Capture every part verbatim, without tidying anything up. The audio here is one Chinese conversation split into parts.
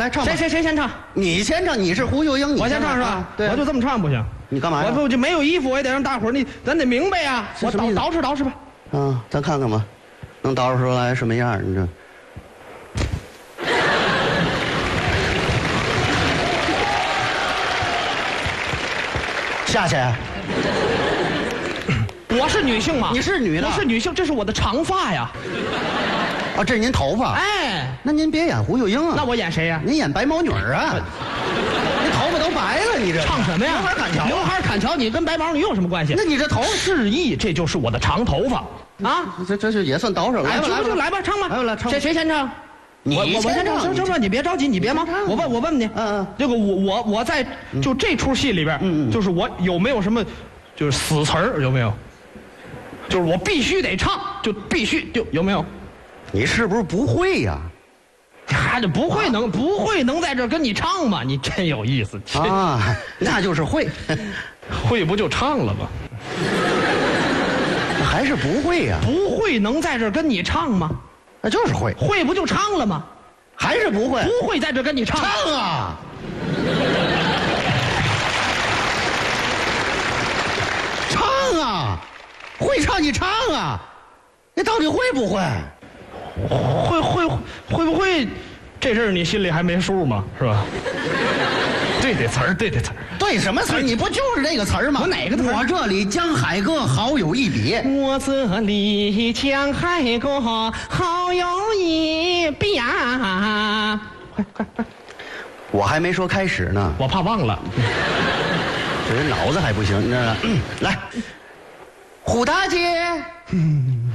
来唱吧。 谁谁谁先唱？ 你先唱，你是胡秀英， 我先唱是吧？ 啊、对、啊， 我就这么唱不行。 你干嘛呀？ 我不就没有衣服，我也得让大伙儿你咱得明白呀。我捯捯饬捯饬吧。 嗯，咱看看吧，能捯饬出来什么样？你这。下去。 我是女性吗？ 你是女的， 我是女性，这是我的长发呀。 啊，这是您头发。 哎， 那您别演胡秀英啊。 那我演谁呀？ 您演白毛女儿啊。你头发都白了，你这唱什么呀？ 刘海砍桥。 刘海砍桥，你跟白毛女有什么关系？ 那你这头示意，这就是我的长头发啊。 这这是也算捯饬。来吧，来吧， 来吧，唱吧。 来吧，来唱。 谁谁先唱？ 你我我先唱。行行行，你别着急，你别忙。我问我问你， 嗯嗯， 这个我我我在就这出戏里边，嗯嗯，就是我有没有什么就是死词儿有没有？就是我必须得唱，就必须就有没有？ 你是不是不会呀？ 还这不会能、啊、不会能在这跟你唱吗？你真有意思啊！那就是会， 会不就唱了吗？ 还是不会呀？ 不会能在这跟你唱吗？ 那就是会， 会不就唱了吗？ 还是不会？ 不会在这跟你唱？ 唱啊！唱啊！会唱你唱啊！你到底会不会？ 会会会不会？这事儿你心里还没数吗？是吧？对对词儿，对对词儿， 对什么词儿？你不就是这个词儿吗？ 我哪个词儿？ 我这里江海歌好有一比。 我这里江海歌好有一比啊！快快快！ 我还没说开始呢， 我怕忘了。 这人脑子还不行，你知道吗？嗯、来。虎大姐，嗯、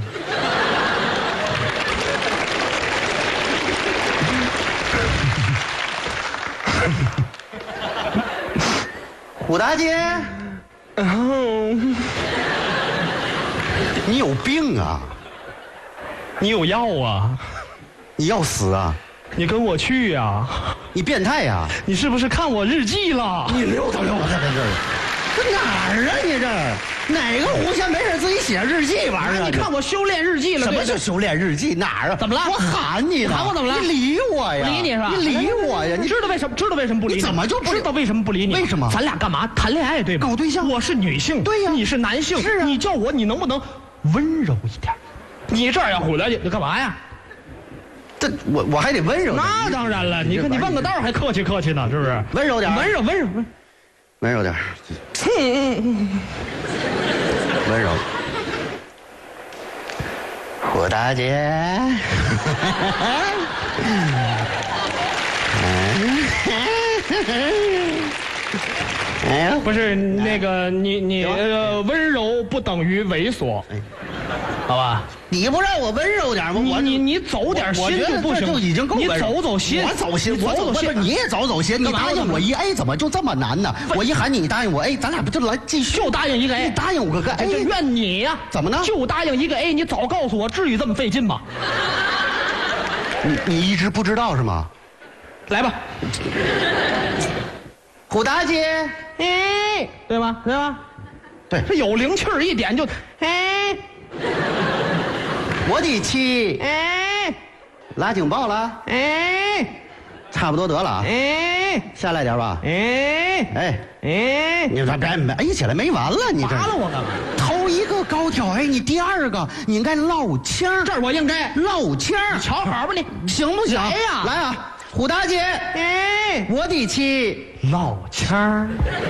虎大姐， 嗯、 你有病啊！ 你有药啊！ 你要死啊！ 你跟我去呀、啊！ 你变态呀、啊！ 你是不是看我日记了？ 你溜达溜达在这儿，这哪儿啊？你这儿？哪个狐仙没事自己写日记玩意儿？ 你看我修炼日记了。 什么叫修炼日记？哪儿啊？ 怎么了？ 我喊你呢。 喊我怎么了？ 你理我呀！ 理你是吧？ 你理我呀！ 你知道为什么？知道为什么不理你？ 你怎么就不知道为什么不理你？ 为什么？ 咱俩干嘛？谈恋爱对吗？ 搞对象。 我是女性， 对呀。 你是男性， 是啊。 你叫我，你能不能温柔一点？你这样回来，你干嘛呀？ 这我我还得温柔。 那当然了，你看你问个道还客气客气呢，是不是？ 温柔点。 温柔温柔温温柔点。 嗯嗯嗯。 温柔。虎大姐，哎呀， 不是那个你你呃温柔不等于猥琐，好吧？ 你不让我温柔点吗？ 你你你走点心就不行， 就已经够温柔。 你走走心， 我走心，我走心，你也走走心。你答应我一 A 怎么就这么难呢？我一喊你，你答应我 A， 咱俩不就来继续？ 就答应一个 A， 你答应我个 A， 怨你呀？ 怎么呢？ 就答应一个 A， 你早告诉我，至于这么费劲吗？ 你你一直不知道是吗？ 来吧， 虎大姐， 哎，对吗？对吗？ 对， 这有灵气儿一点就，哎， 我的气， 哎， 拉警报了， 哎， 差不多得了啊， 哎， 下来点吧， 哎， 哎， 哎， 你这别没 A 起来没完了，你这拔了我干嘛？ 头一个高挑 A， 你第二个你应该唠腔， 这儿我应该唠腔， 你瞧好吧你， 行不行？ 来呀， 来啊！虎大姐， 哎， 我的气， 唠腔儿，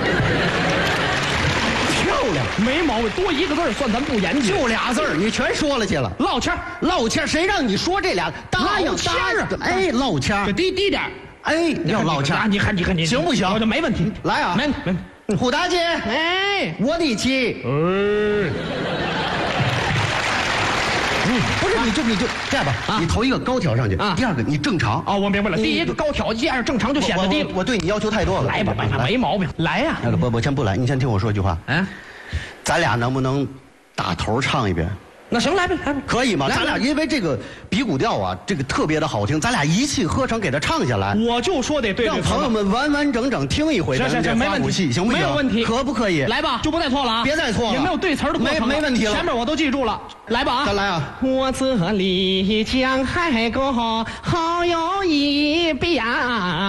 漂亮， 没毛病，多一个字儿算咱不严谨， 就俩字儿，你全说了去了。 唠腔儿， 唠腔儿，谁让你说这俩？答应腔儿啊！ 哎，唠腔儿，低低点儿， 哎，要唠腔儿， 你看你看你行不行？ 我就没问题， 来啊， 没没。 虎大姐， 哎， 我的气， 哎。 不是，你就你就这样吧，啊、你头一个高挑上去，啊、第二个你正常啊、哦，我明白了，第一个高挑，第二个正常就显得低。 我, 我, 我对你要求太多了， 来吧，来吧，没毛病，来呀、 啊！不，我先不来，你先听我说句话。嗯、啊，咱俩能不能打头唱一遍？ 那行，来吧，来吧， 可以吗？咱俩因为这个比古调啊，这个特别的好听，咱俩一气呵成给它唱下来。 我就说得对， 让朋友们完完整整听一回。 行行行，没问题， 行不行？ 没有问题， 可不可以？ 来吧，就不再错了啊！ 别再错了， 也没有对词的过程， 没没问题了。 前面我都记住了，来吧啊！ 再来啊！ 我这里江海歌好有一比啊。